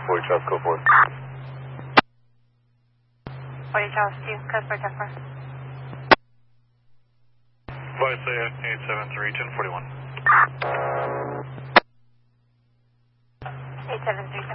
40 Charles, code 4. 40 Charles 2, code 4, 10 4. Voice 873, 1041. 873,